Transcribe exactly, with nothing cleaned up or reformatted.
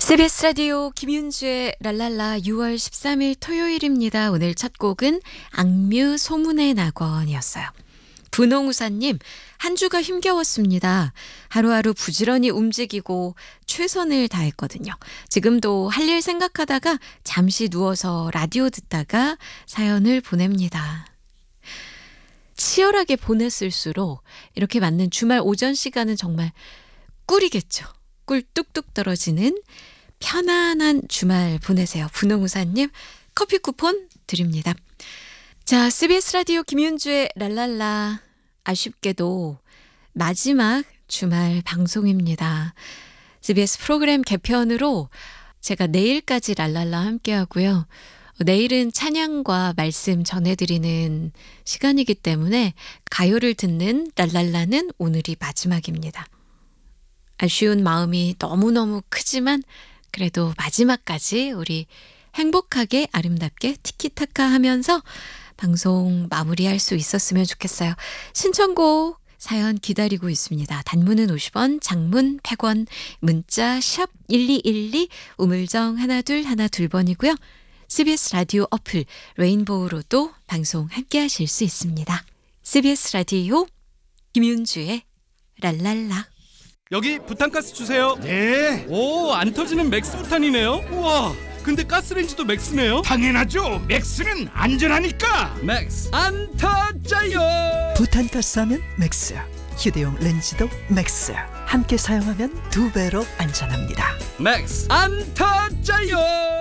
씨비에스 라디오 김윤주의 랄랄라 유월 십삼일 토요일입니다. 오늘 첫 곡은 악뮤 소문의 낙원이었어요. 분홍우사님, 한 주가 힘겨웠습니다. 하루하루 부지런히 움직이고 최선을 다했거든요. 지금도 할 일 생각하다가 잠시 누워서 라디오 듣다가 사연을 보냅니다. 치열하게 보냈을수록 이렇게 맞는 주말 오전 시간은 정말 꿀이겠죠. 꿀 뚝뚝 떨어지는 편안한 주말 보내세요. 분홍우사님 커피 쿠폰 드립니다. 자, 씨비에스 라디오 김윤주의 랄랄라, 아쉽게도 마지막 주말 방송입니다. 씨비에스 프로그램 개편으로 제가 내일까지 랄랄라 함께 하고요. 내일은 찬양과 말씀 전해드리는 시간이기 때문에 가요를 듣는 랄랄라는 오늘이 마지막입니다. 아쉬운 마음이 너무너무 크지만 그래도 마지막까지 우리 행복하게 아름답게 티키타카 하면서 방송 마무리할 수 있었으면 좋겠어요. 신청곡 사연 기다리고 있습니다. 단문은 오십 원, 장문 백 원, 문자 샵 일이일이, 우물정 하나둘 하나둘 번이고요. 씨비에스 라디오 어플 레인보우로도 방송 함께 하실 수 있습니다. 씨비에스 라디오 김윤주의 랄랄라. 여기 부탄가스 주세요. 네, 오, 안 터지는 맥스 부탄이네요. 우와, 근데 가스레인지도 맥스네요. 당연하죠. 맥스는 안전하니까. 맥스 안 터져요. 부탄가스 하면 맥스, 휴대용 렌즈도 맥스. 함께 사용하면 두 배로 안전합니다. 맥스 안 터져요.